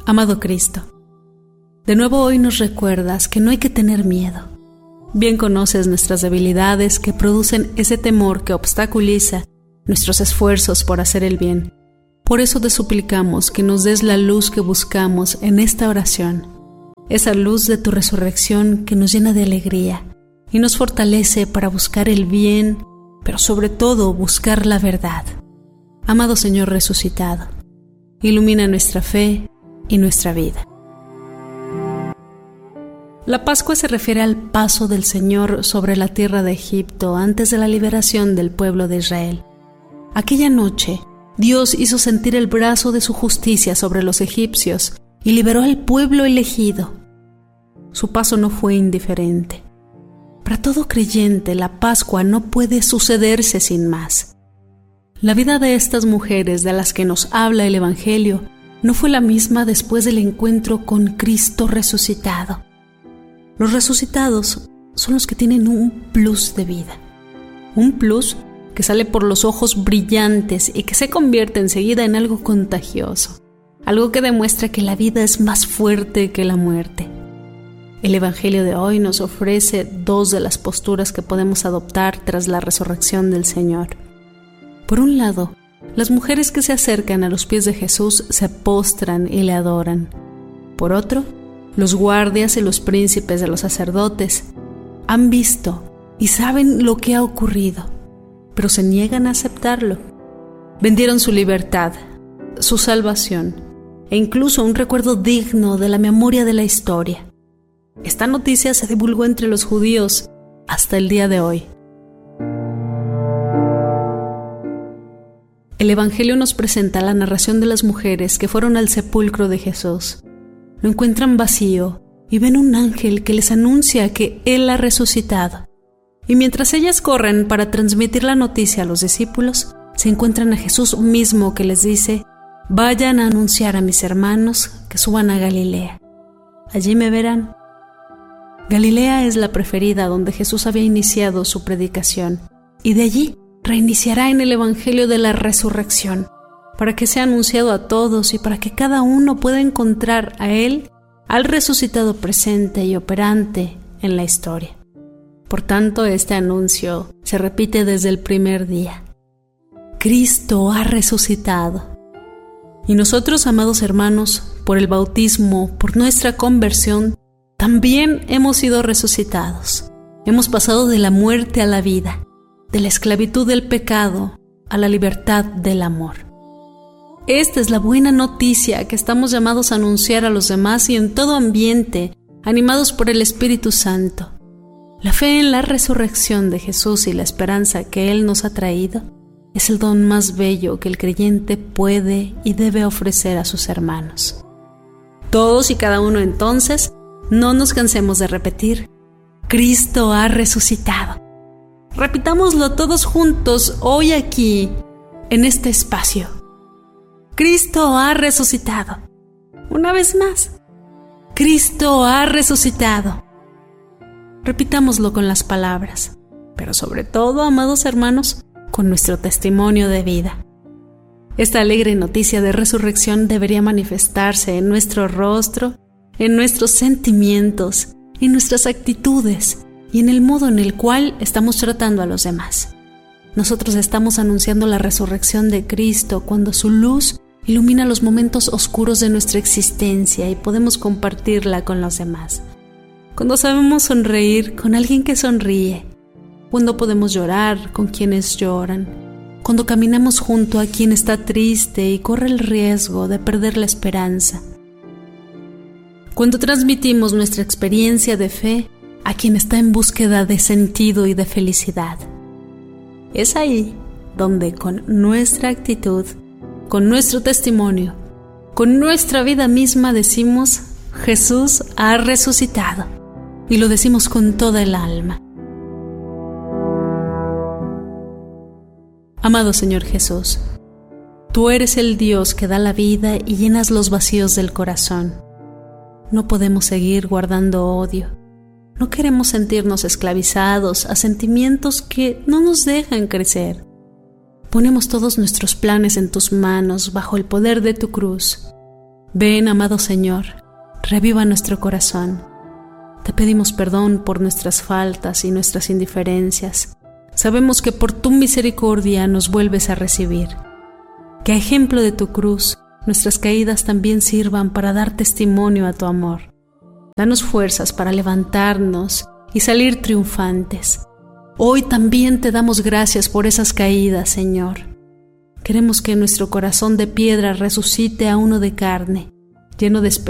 Amado Cristo, de nuevo hoy nos recuerdas que no hay que tener miedo. Bien conoces nuestras debilidades que producen ese temor que obstaculiza nuestros esfuerzos por hacer el bien. Por eso te suplicamos que nos des la luz que buscamos en esta oración, esa luz de tu resurrección que nos llena de alegría y nos fortalece para buscar el bien, pero sobre todo buscar la verdad. Amado Señor resucitado, ilumina nuestra fe y nuestra vida. La Pascua se refiere al paso del Señor sobre la tierra de Egipto antes de la liberación del pueblo de Israel. Aquella noche, Dios hizo sentir el brazo de su justicia sobre los egipcios y liberó al pueblo elegido. Su paso no fue indiferente. Para todo creyente, la Pascua no puede sucederse sin más. La vida de estas mujeres de las que nos habla el Evangelio no fue la misma después del encuentro con Cristo resucitado. Los resucitados son los que tienen un plus de vida. Un plus que sale por los ojos brillantes y que se convierte enseguida en algo contagioso. Algo que demuestra que la vida es más fuerte que la muerte. El Evangelio de hoy nos ofrece dos de las posturas que podemos adoptar tras la resurrección del Señor. Por un lado, las mujeres que se acercan a los pies de Jesús se postran y le adoran. Por otro, los guardias y los príncipes de los sacerdotes han visto y saben lo que ha ocurrido, pero se niegan a aceptarlo. Vendieron su libertad, su salvación e incluso un recuerdo digno de la memoria de la historia. Esta noticia se divulgó entre los judíos hasta el día de hoy. El Evangelio nos presenta la narración de las mujeres que fueron al sepulcro de Jesús. Lo encuentran vacío y ven un ángel que les anuncia que Él ha resucitado. Y mientras ellas corren para transmitir la noticia a los discípulos, se encuentran a Jesús mismo que les dice: vayan a anunciar a mis hermanos que suban a Galilea. Allí me verán. Galilea es la preferida donde Jesús había iniciado su predicación, y de allí reiniciará en el Evangelio de la resurrección, para que sea anunciado a todos y para que cada uno pueda encontrar a Él, al resucitado presente y operante en la historia. Por tanto, este anuncio se repite desde el primer día. Cristo ha resucitado. Y nosotros, amados hermanos, por el bautismo, por nuestra conversión, también hemos sido resucitados. Hemos pasado de la muerte a la vida, de la esclavitud del pecado a la libertad del amor. Esta es la buena noticia que estamos llamados a anunciar a los demás y en todo ambiente, animados por el Espíritu Santo. La fe en la resurrección de Jesús y la esperanza que Él nos ha traído es el don más bello que el creyente puede y debe ofrecer a sus hermanos. Todos y cada uno entonces, no nos cansemos de repetir: Cristo ha resucitado. Repitámoslo todos juntos hoy aquí, en este espacio. Cristo ha resucitado. Una vez más. Cristo ha resucitado. Repitámoslo con las palabras, pero sobre todo, amados hermanos, con nuestro testimonio de vida. Esta alegre noticia de resurrección debería manifestarse en nuestro rostro, en nuestros sentimientos, en nuestras actitudes y en el modo en el cual estamos tratando a los demás. Nosotros estamos anunciando la resurrección de Cristo cuando su luz ilumina los momentos oscuros de nuestra existencia y podemos compartirla con los demás. Cuando sabemos sonreír con alguien que sonríe, cuando podemos llorar con quienes lloran, cuando caminamos junto a quien está triste y corre el riesgo de perder la esperanza, cuando transmitimos nuestra experiencia de fe a quien está en búsqueda de sentido y de felicidad. Es ahí donde con nuestra actitud, con nuestro testimonio, con nuestra vida misma decimos: Jesús ha resucitado, y lo decimos con toda el alma. Amado Señor Jesús, tú eres el Dios que da la vida y llenas los vacíos del corazón. No podemos seguir guardando odio. No queremos sentirnos esclavizados a sentimientos que no nos dejan crecer. Ponemos todos nuestros planes en tus manos bajo el poder de tu cruz. Ven, amado Señor, reviva nuestro corazón. Te pedimos perdón por nuestras faltas y nuestras indiferencias. Sabemos que por tu misericordia nos vuelves a recibir. Que a ejemplo de tu cruz, nuestras caídas también sirvan para dar testimonio a tu amor. Danos fuerzas para levantarnos y salir triunfantes. Hoy también te damos gracias por esas caídas, Señor. Queremos que nuestro corazón de piedra resucite a uno de carne, lleno de esperanza